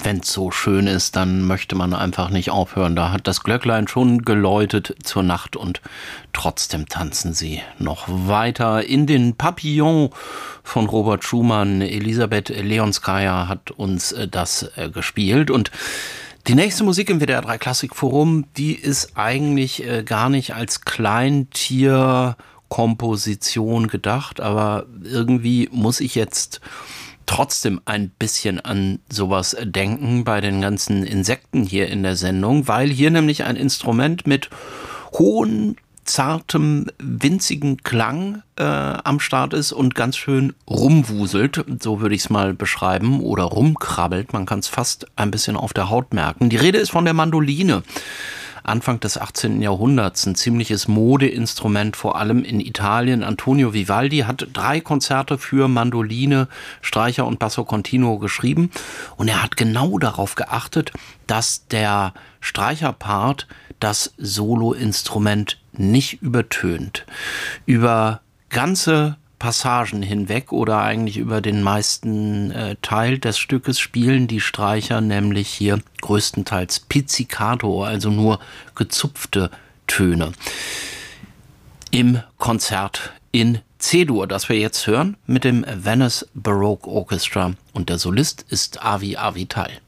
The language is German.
wenn's so schön ist, dann möchte man einfach nicht aufhören. Da hat das Glöcklein schon geläutet zur Nacht und trotzdem tanzen sie noch weiter in den Papillon von Robert Schumann. Elisabeth Leonskaya hat uns das gespielt und die nächste Musik im WDR 3 Klassikforum, die ist eigentlich gar nicht als Kleintierkomposition gedacht, aber irgendwie muss ich jetzt trotzdem ein bisschen an sowas denken bei den ganzen Insekten hier in der Sendung, weil hier nämlich ein Instrument mit hohem, zartem, winzigen Klang am Start ist und ganz schön rumwuselt, so würde ich es mal beschreiben, oder rumkrabbelt. Man kann es fast ein bisschen auf der Haut merken. Die Rede ist von der Mandoline. Anfang des 18. Jahrhunderts, ein ziemliches Modeinstrument, vor allem in Italien. Antonio Vivaldi hat 3 Konzerte für Mandoline, Streicher und Basso Continuo geschrieben und er hat genau darauf geachtet, dass der Streicherpart das Soloinstrument nicht übertönt. Über ganze Passagen hinweg oder eigentlich über den meisten Teil des Stückes spielen die Streicher nämlich hier größtenteils pizzicato, also nur gezupfte Töne. Im Konzert in C-Dur, das wir jetzt hören, mit dem Venice Baroque Orchestra und der Solist ist Avi Avital.